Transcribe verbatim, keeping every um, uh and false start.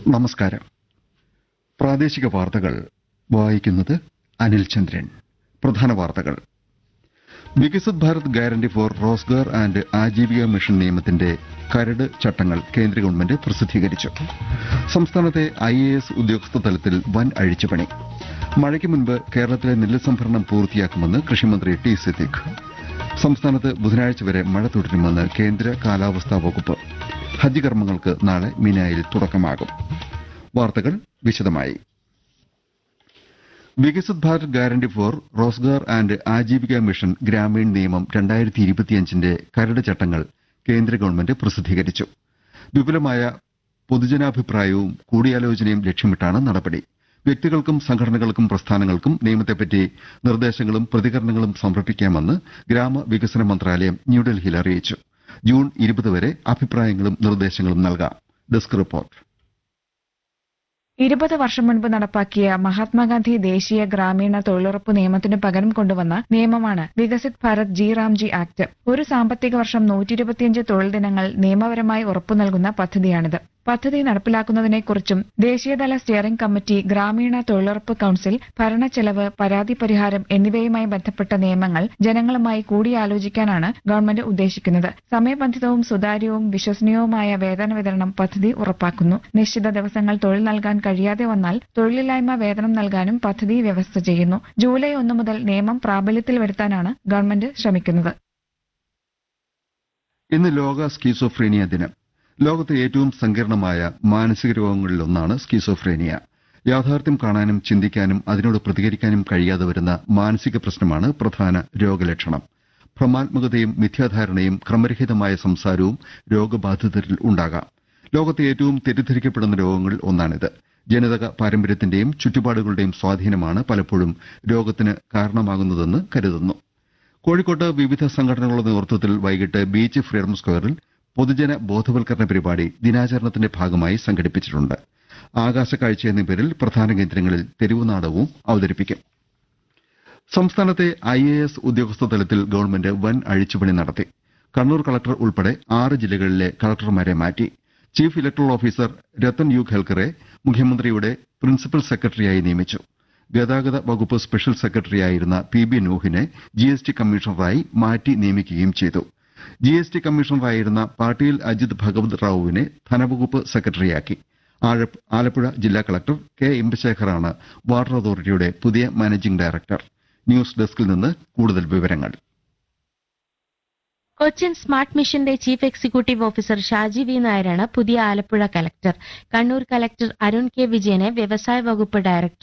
നമസ്കാരം. പ്രാദേശിക വാർത്തകൾ വായിക്കുന്നത് അനിൽ ചന്ദ്രൻ. പ്രധാന വാർത്തകൾ. Viksit Bharat guarantee four Rozgar and Aajeevika mission നിയമത്തിന്റെ കരട് ചട്ടങ്ങൾ കേന്ദ്ര ഗവൺമെന്റ് പ്രസിദ്ധീകരിച്ചു. സംസ്ഥാനത്തെ ഐ എ എസ് ഉദ്യോഗസ്ഥ തലത്തിൽ വൻ അഴിച്ചുപണി. മഴയ്ക്ക് മുൻപ് കേരളത്തിലെ നെല്ല് സംഭരണം പൂർത്തിയാക്കുമെന്ന് കൃഷിമന്ത്രി ടി സിദ്ദീഖ്. സംസ്ഥാനത്ത് ബുധനാഴ്ച വരെ മഴ തുടരുമെന്ന് കേന്ദ്ര കാലാവസ്ഥാ വകുപ്പ്. ഹജ്ജ് കർമ്മങ്ങൾക്ക് നാളെ മിനായിൽ തുടക്കമാകും. വാർത്തകൾ വിശദമായി. Viksit Bharat guarantee four Rozgar and Aajeevika mission Gramin നിയമം രണ്ടായിരത്തി ഇരുപത്തിയഞ്ചിന്റെ കരട് ചട്ടങ്ങൾ കേന്ദ്ര ഗവൺമെന്റ് പ്രസിദ്ധീകരിച്ചു. വിപുലമായ പൊതുജനാഭിപ്രായവും കൂടിയാലോചനയും ലക്ഷ്യമിട്ടാണ് നടപടി. വ്യക്തികൾക്കും സംഘടനകൾക്കും പ്രസ്ഥാനങ്ങൾക്കും നിയമത്തെപ്പറ്റി നിർദ്ദേശങ്ങളും പ്രതികരണങ്ങളും സമർപ്പിക്കാമെന്ന് ഗ്രാമവികസന മന്ത്രാലയം ന്യൂഡൽഹിയിൽ അറിയിച്ചു. ജൂൺ ഇരുപത് വരെ അഭിപ്രായങ്ങളും നിർദ്ദേശങ്ങളും നൽകാം. Desk report. ഇരുപത് വർഷം മുൻപ് നടപ്പാക്കിയ മഹാത്മാഗാന്ധി ദേശീയ ഗ്രാമീണ തൊഴിലുറപ്പ് നിയമത്തിനു പകരം കൊണ്ടുവന്ന നിയമമാണ് വികസിത് ഭാരത് ജി റാംജി ആക്ട്. ഒരു സാമ്പത്തിക വർഷം നൂറ്റി ഇരുപത്തിയഞ്ച് തൊഴിൽ ദിനങ്ങൾ നിയമപരമായി ഉറപ്പു നൽകുന്ന പദ്ധതിയാണിത്. പദ്ധതി നടപ്പിലാക്കുന്നതിനെക്കുറിച്ചും ദേശീയതല സ്റ്റിയറിംഗ് കമ്മിറ്റി, ഗ്രാമീണ തൊഴിലുറപ്പ് കൌൺസിൽ, ഭരണച്ചെലവ്, പരാതി പരിഹാരം എന്നിവയുമായി ബന്ധപ്പെട്ട നിയമങ്ങൾ ജനങ്ങളുമായി കൂടിയാലോചിക്കാനാണ് ഗവൺമെന്റ് ഉദ്ദേശിക്കുന്നത്. സമയബന്ധിതവും സുതാര്യവും വിശ്വസനീയവുമായ വേതന വിതരണം പദ്ധതി ഉറപ്പാക്കുന്നു. നിശ്ചിത ദിവസങ്ങൾ തൊഴിൽ നൽകാൻ കഴിയാതെ വന്നാൽ തൊഴിലില്ലായ്മ വേതനം നൽകാനും പദ്ധതി വ്യവസ്ഥ ചെയ്യുന്നു. ജൂലൈ ഒന്ന് മുതൽ നിയമം പ്രാബല്യത്തിൽ വരുത്താനാണ് ഗവൺമെന്റ് ശ്രമിക്കുന്നത്. ഇന്ന് ലോക സ്കീസോഫ്രീനിയ ദിനം. ലോകത്തെ ഏറ്റവും സങ്കീർണമായ മാനസിക രോഗങ്ങളിലൊന്നാണ് സ്കീസോഫ്രീനിയ. യാഥാർത്ഥ്യം കാണാനും ചിന്തിക്കാനും അതിനോട് പ്രതികരിക്കാനും കഴിയാതെ വരുന്ന മാനസിക പ്രശ്നമാണ് പ്രധാന രോഗലക്ഷണം. ഭ്രമാത്മകതയും മിഥ്യാധാരണയും ക്രമരഹിതമായ സംസാരവും രോഗബാധിതരിൽ ഉണ്ടാകാം. ലോകത്തെ ഏറ്റവും തെറ്റിദ്ധരിക്കപ്പെടുന്ന രോഗങ്ങളിൽ ഒന്നാണിത്. ജനിതക പാരമ്പര്യത്തിന്റെയും ചുറ്റുപാടുകളുടെയും സ്വാധീനമാണ് പലപ്പോഴും രോഗത്തിന് കാരണമാകുന്നതെന്ന് കരുതുന്നു. കോഴിക്കോട്ട് വിവിധ സംഘടനകളുടെ നേതൃത്വത്തിൽ വൈകിട്ട് ബീച്ച് ഫ്രീഡം സ്ക്വയറിൽ പൊതുജന ബോധവൽക്കരണ പരിപാടി ദിനാചരണത്തിന്റെ ഭാഗമായി സംഘടിപ്പിച്ചിട്ടുണ്ട്. ആകാശക്കാഴ്ച എന്ന പേരിൽ പ്രധാന കേന്ദ്രങ്ങളിൽ തെരുവുനാടകവും അവതരിപ്പിക്കും. സംസ്ഥാനത്തെ ഐ എ എസ് ഉദ്യോഗസ്ഥ തലത്തിൽ ഗവൺമെന്റ് വൻ അഴിച്ചുപണി നടത്തി. കണ്ണൂർ കളക്ടർ ഉൾപ്പെടെ ആറ് ജില്ലകളിലെ കളക്ടർമാരെ മാറ്റി. Chief electoral officer Ratan U ഖേൽക്കറെ മുഖ്യമന്ത്രിയുടെ പ്രിൻസിപ്പൽ സെക്രട്ടറിയായി നിയമിച്ചു. ഗതാഗത വകുപ്പ് സ്പെഷ്യൽ സെക്രട്ടറിയായിരുന്ന P B നൂഹിനെ G S T കമ്മീഷണറായി മാറ്റി നിയമിക്കുകയും ചെയ്തു. G S T കമ്മീഷണറായിരുന്ന Patil Ajith ഭഗവത് റാവുവിനെ ധനവകുപ്പ് സെക്രട്ടറിയാക്കി. ആലപ്പുഴ ജില്ലാ കളക്ടർ കെ ഇമ്പശേഖറാണ് വാട്ടർ അതോറിറ്റിയുടെ പുതിയ മാനേജിംഗ് ഡയറക്ടർ. ന്യൂസ് ഡെസ്കിൽ നിന്ന് കൂടുതൽ വിവരങ്ങൾ. കൊച്ചിൻ സ്മാർട്ട് മിഷന്റെ chief executive officer Shaji V നായരാണ് പുതിയ Alappuzha collector. Kannur collector Arun K വിജയനെ വ്യവസായ വകുപ്പ് ഡയറക്ടർ